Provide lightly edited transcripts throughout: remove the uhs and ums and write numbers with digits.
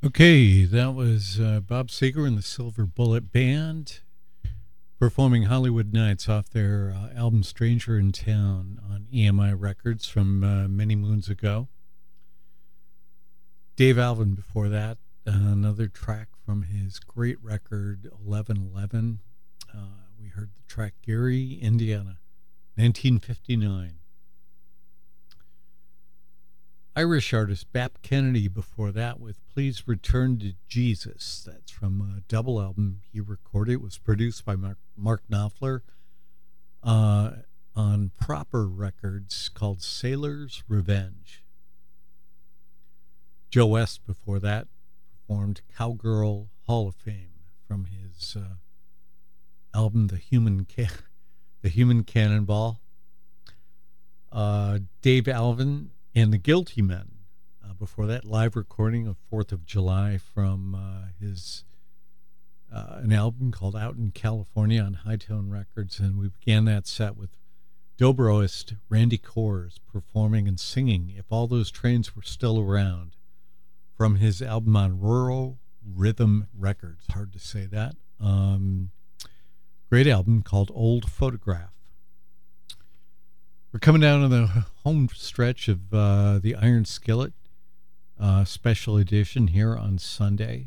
Okay, that was Bob Seger and the Silver Bullet Band performing Hollywood Nights off their album Stranger in Town on EMI Records from many moons ago. Dave Alvin before that, another track from his great record 1111. We heard the track Gary, Indiana, 1959. Irish artist Bap Kennedy before that with Please Return to Jesus. That's from a double album he recorded. It was produced by Mark Knopfler on Proper Records called Sailor's Revenge. Joe West before that performed Cowgirl Hall of Fame from his album The Human Cannonball. Dave Alvin and the Guilty Men. Before that, live recording of 4th of July from his an album called Out in California on Hightone Records. And we began that set with Dobroist Randy Coors performing and singing If All Those Trains Were Still Around from his album on Rural Rhythm Records. Hard to say that. Great album called Old Photograph. We're coming down to the home stretch of the Iron Skillet special edition here on Sunday.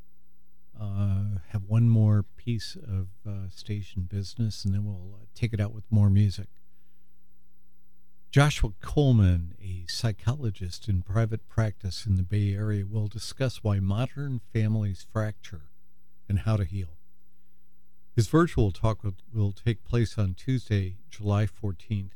Have one more piece of station business, and then we'll take it out with more music. Joshua Coleman, a psychologist in private practice in the Bay Area, will discuss why modern families fracture and how to heal. His virtual talk will take place on Tuesday, July 14th.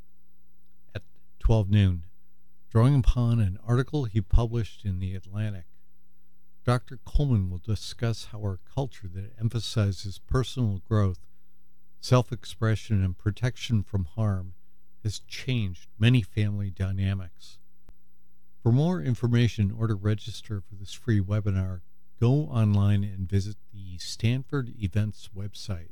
12 noon, drawing upon an article he published in The Atlantic. Dr. Coleman will discuss how our culture that emphasizes personal growth, self-expression, and protection from harm has changed many family dynamics. For more information or to register for this free webinar, go online and visit the Stanford Events website.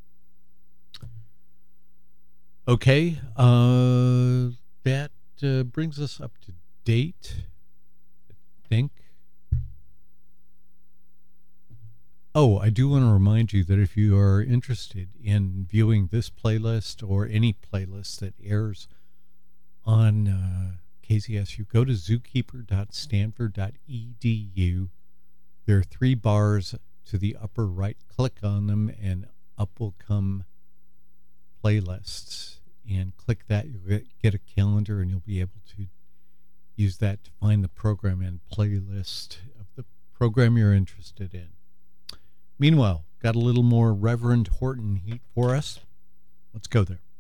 Okay, that brings us up to date, I think. Oh, I do want to remind you that if you are interested in viewing this playlist or any playlist that airs on KZSU, go to zookeeper.stanford.edu. There are 3 bars to the upper right. Click on them and up will come playlists. And click that, you'll get a calendar, and you'll be able to use that to find the program and playlist of the program you're interested in. Meanwhile, got a little more Reverend Horton Heat for us. Let's go there.